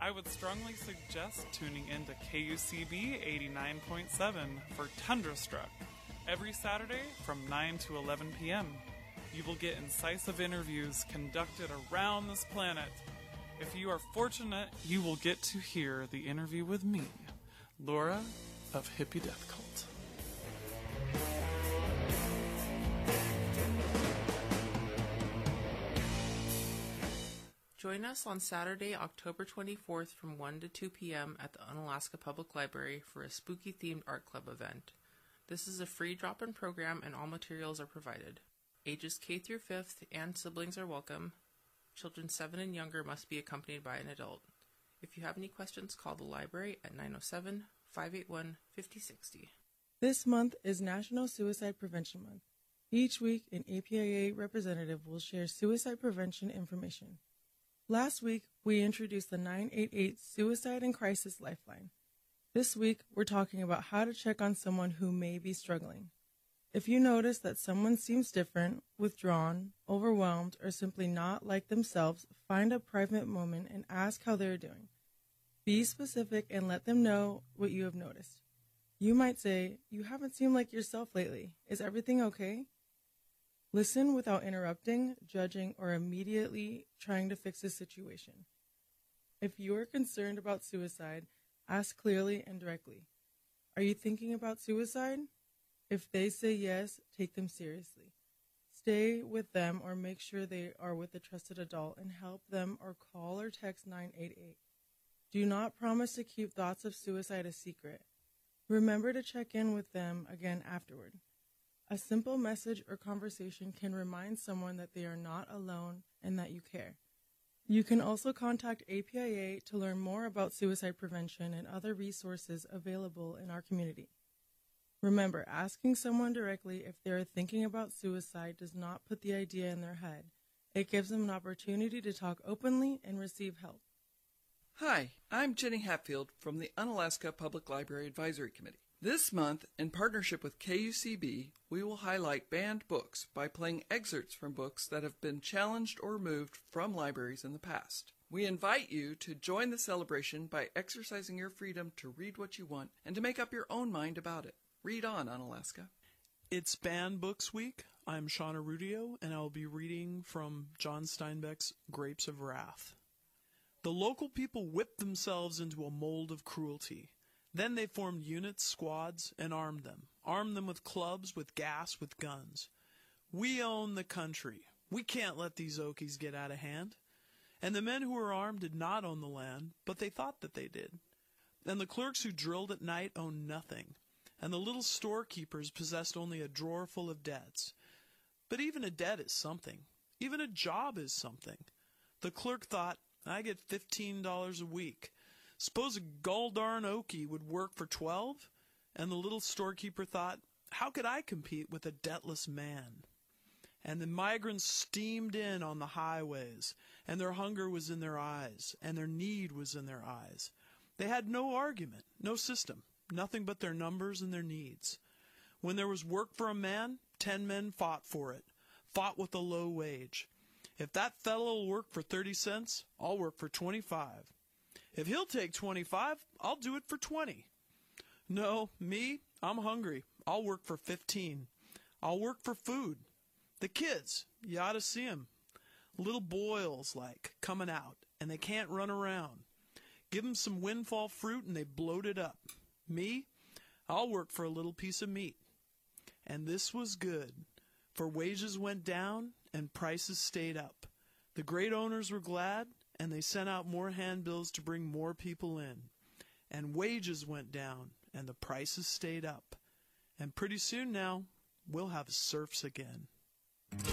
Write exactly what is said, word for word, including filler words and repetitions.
I would strongly suggest tuning in to K U C B eighty-nine point seven for Tundrastruck every Saturday from nine to eleven p.m. You will get incisive interviews conducted around this planet. If you are fortunate, you will get to hear the interview with me, Laura of Hippie Death Cult. Join us on Saturday, October twenty-fourth from one to two p.m. at the Unalaska Public Library for a spooky-themed art club event. This is a free drop-in program and all materials are provided. Ages K through fifth and siblings are welcome. Children seven and younger must be accompanied by an adult. If you have any questions, call the library at nine oh seven, five eight one, five oh six oh. This month is National Suicide Prevention Month. Each week, an A P I A representative will share suicide prevention information. Last week, we introduced the nine eight eight Suicide and Crisis Lifeline. This week, we're talking about how to check on someone who may be struggling. If you notice that someone seems different, withdrawn, overwhelmed, or simply not like themselves, find a private moment and ask how they're doing. Be specific and let them know what you have noticed. You might say, "You haven't seemed like yourself lately. Is everything okay?" Listen without interrupting, judging, or immediately trying to fix the situation. If you are concerned about suicide, ask clearly and directly. Are you thinking about suicide? If they say yes, take them seriously. Stay with them or make sure they are with a trusted adult and help them or call or text nine eight eight. Do not promise to keep thoughts of suicide a secret. Remember to check in with them again afterward. A simple message or conversation can remind someone that they are not alone and that you care. You can also contact A P I A to learn more about suicide prevention and other resources available in our community. Remember, asking someone directly if they are thinking about suicide does not put the idea in their head. It gives them an opportunity to talk openly and receive help. Hi, I'm Jenny Hatfield from the Unalaska Public Library Advisory Committee. This month, in partnership with K U C B, we will highlight banned books by playing excerpts from books that have been challenged or removed from libraries in the past. We invite you to join the celebration by exercising your freedom to read what you want and to make up your own mind about it. Read on, Unalaska. It's Banned Books Week. I'm Shauna Rudio, and I'll be reading from John Steinbeck's Grapes of Wrath. The local people whipped themselves into a mold of cruelty. Then they formed units, squads, and armed them. Armed them with clubs, with gas, with guns. We own the country. We can't let these Okies get out of hand. And the men who were armed did not own the land, but they thought that they did. And the clerks who drilled at night owned nothing. And the little storekeepers possessed only a drawer full of debts. But even a debt is something. Even a job is something. The clerk thought, I get fifteen dollars a week. Suppose a goldarn Okie would work for twelve? And the little storekeeper thought, how could I compete with a debtless man? And the migrants steamed in on the highways, and their hunger was in their eyes, and their need was in their eyes. They had no argument, no system, nothing but their numbers and their needs. When there was work for a man, ten men fought for it, fought with a low wage. If that fellow will work for thirty cents, I'll work for twenty-five. If he'll take twenty-five, I'll do it for twenty. No, me, I'm hungry. I'll work for fifteen. I'll work for food. The kids, you ought to see 'em. Little boils, like, coming out, and they can't run around. Give 'em some windfall fruit, and they bloat it up. Me, I'll work for a little piece of meat. And this was good, for wages went down, and prices stayed up. The great owners were glad, and they sent out more handbills to bring more people in. And wages went down, and the prices stayed up. And pretty soon now, we'll have serfs again.